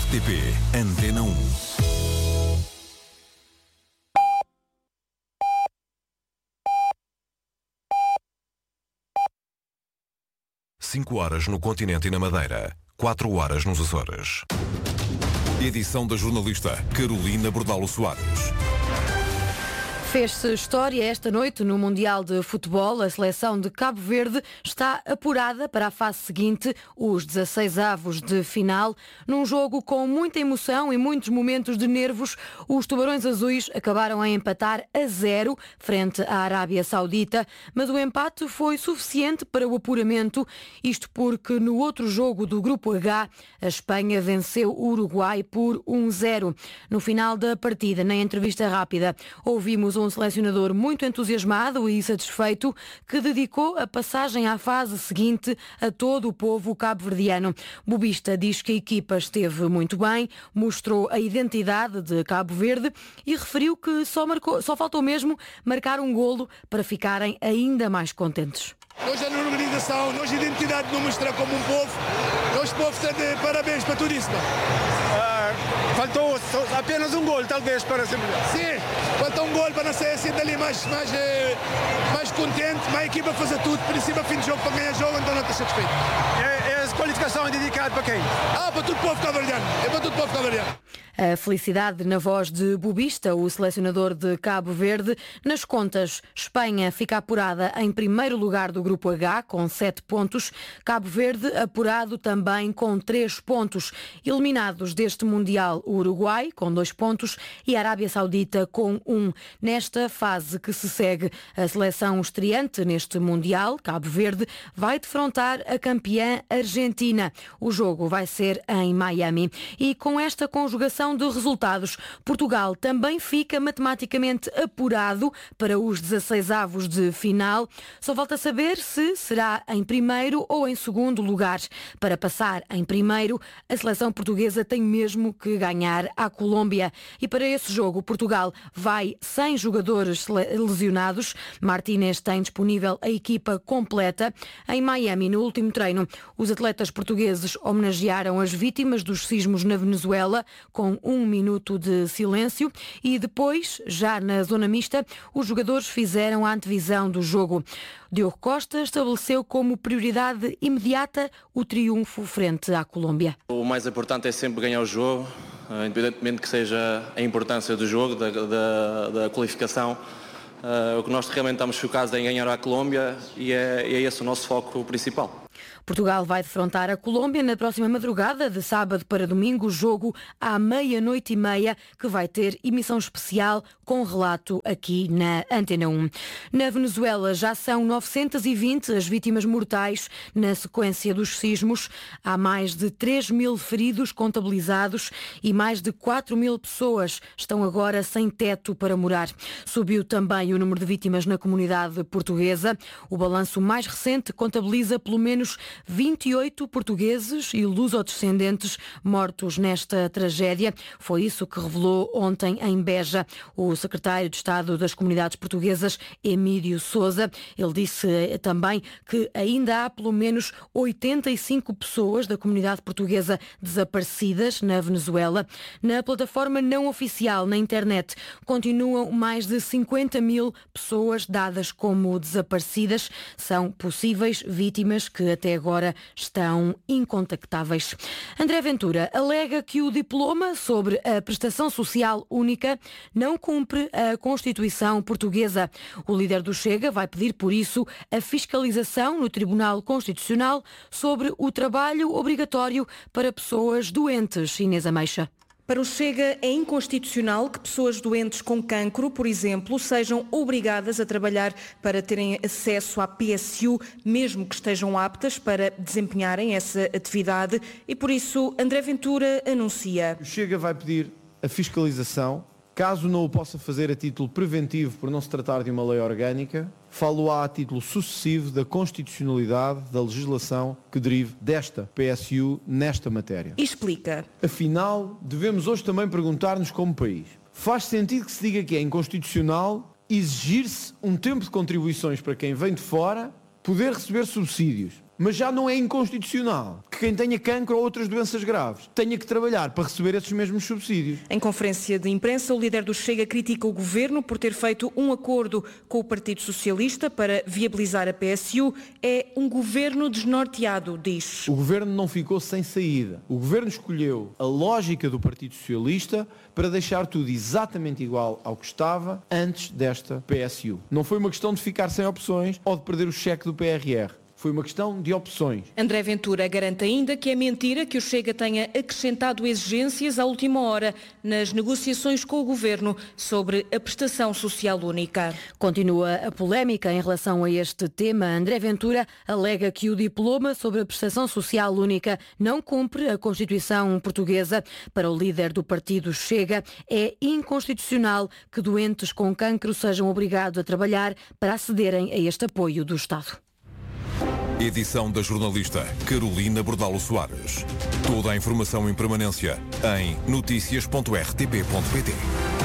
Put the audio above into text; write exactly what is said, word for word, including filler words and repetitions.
T P Antena um. Cinco horas no continente e na Madeira. Quatro horas nos Açores. Edição da jornalista Carolina Bordalo Soares. Fez-se história esta noite no Mundial de Futebol. A seleção de Cabo Verde está apurada para a fase seguinte, os dezasseis avos de final. Num jogo com muita emoção e muitos momentos de nervos, os Tubarões Azuis acabaram a empatar a zero frente à Arábia Saudita, mas o empate foi suficiente para o apuramento, isto porque no outro jogo do Grupo H, a Espanha venceu o Uruguai por um zero. No final da partida, na entrevista rápida, ouvimos um selecionador muito entusiasmado e satisfeito que dedicou a passagem à fase seguinte a todo o povo cabo-verdiano. Bobista diz que a equipa esteve muito bem, mostrou a identidade de Cabo Verde e referiu que só, marcou, só faltou mesmo marcar um golo para ficarem ainda mais contentes. Nós a organização, nós a identidade nos mostrar como um povo, nós povo está de parabéns para tudo isso. Ah, faltou apenas um gol, talvez, para ser melhor. Sim, falta um gol para não ser assim dali mais, mais, mais contente, mas a equipa fazer tudo, por cima fim de jogo para ganhar jogo, então não está satisfeito. É, é a qualificação é dedicada para quem? Ah, para todo o povo cabo-verdiano, é para todo o povo cabo-verdiano. A felicidade na voz de Bobista, o selecionador de Cabo Verde. Nas contas, Espanha fica apurada em primeiro lugar do Grupo H, com sete pontos. Cabo Verde apurado também com três pontos. Eliminados deste Mundial, o Uruguai, com dois pontos, e a Arábia Saudita, com um. Nesta fase que se segue, a seleção estreante neste Mundial, Cabo Verde, vai defrontar a campeã Argentina. O jogo vai ser em Miami. E com esta conjugação de resultados, Portugal também fica matematicamente apurado para os dezasseis avos de final. Só falta saber se será em primeiro ou em segundo lugar. Para passar em primeiro, a seleção portuguesa tem mesmo que ganhar à Colômbia. E para esse jogo, Portugal vai sem jogadores lesionados. Martínez tem disponível a equipa completa. Em Miami, no último treino, os atletas portugueses homenagearam as vítimas dos sismos na Venezuela com um minuto de silêncio e depois, já na zona mista, os jogadores fizeram a antevisão do jogo. Diogo Costa estabeleceu como prioridade imediata o triunfo frente à Colômbia. O mais importante é sempre ganhar o jogo, independentemente que seja a importância do jogo, da, da, da qualificação. Uh, o que nós realmente estamos focados é em ganhar a Colômbia e é, é esse o nosso foco principal. Portugal vai defrontar a Colômbia na próxima madrugada, de sábado para domingo, jogo à meia-noite e meia, que vai ter emissão especial com relato aqui na Antena um. Na Venezuela já são novecentas e vinte as vítimas mortais na sequência dos sismos. Há mais de três mil feridos contabilizados e mais de quatro mil pessoas estão agora sem teto para morar. Subiu também o número de vítimas na comunidade portuguesa. O balanço mais recente contabiliza pelo menos vinte e oito portugueses e lusodescendentes mortos nesta tragédia. Foi isso que revelou ontem em Beja o secretário de Estado das Comunidades Portuguesas, Emílio Sousa. Ele disse também que ainda há pelo menos oitenta e cinco pessoas da comunidade portuguesa desaparecidas na Venezuela. Na plataforma não oficial na internet continuam mais de cinquenta mil pessoas dadas como desaparecidas. São possíveis vítimas que até agora estão incontactáveis. André Ventura alega que o diploma sobre a prestação social única não cumpre a Constituição portuguesa. O líder do Chega vai pedir, por isso, a fiscalização no Tribunal Constitucional sobre o trabalho obrigatório para pessoas doentes. Inês Ameixa. Para o Chega, é inconstitucional que pessoas doentes com cancro, por exemplo, sejam obrigadas a trabalhar para terem acesso à P S U, mesmo que estejam aptas para desempenharem essa atividade. E por isso, André Ventura anuncia. O Chega vai pedir a fiscalização. Caso não o possa fazer a título preventivo por não se tratar de uma lei orgânica, falo-á a título sucessivo da constitucionalidade da legislação que derive desta P S U nesta matéria. E explica. Afinal, devemos hoje também perguntar-nos como país. Faz sentido que se diga que é inconstitucional exigir-se um tempo de contribuições para quem vem de fora poder receber subsídios, Mas já não é inconstitucional que quem tenha cancro ou outras doenças graves tenha que trabalhar para receber esses mesmos subsídios. Em conferência de imprensa, o líder do Chega critica o governo por ter feito um acordo com o Partido Socialista para viabilizar a P S U. É um governo desnorteado, diz. O governo não ficou sem saída. O governo escolheu a lógica do Partido Socialista para deixar tudo exatamente igual ao que estava antes desta P S U. Não foi uma questão de ficar sem opções ou de perder o cheque do P R R. Foi uma questão de opções. André Ventura garante ainda que é mentira que o Chega tenha acrescentado exigências à última hora nas negociações com o Governo sobre a prestação social única. Continua a polémica em relação a este tema. André Ventura alega que o diploma sobre a prestação social única não cumpre a Constituição portuguesa. Para o líder do partido Chega, é inconstitucional que doentes com cancro sejam obrigados a trabalhar para acederem a este apoio do Estado. Edição da jornalista Carolina Bordalo Soares. Toda a informação em permanência em notícias ponto r t p ponto p t.